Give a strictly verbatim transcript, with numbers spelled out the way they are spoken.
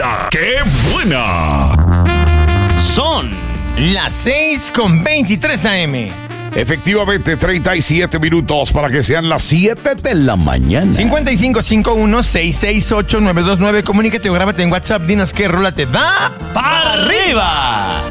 ¡La qué buena! Son las seis con veintitrés A M. Efectivamente, treinta y siete minutos para que sean las siete de la mañana. cincuenta y cinco cincuenta y uno, seiscientos sesenta y ocho, novecientos veintinueve. Comunícate o grábate en WhatsApp. Dinos qué rola te da para arriba.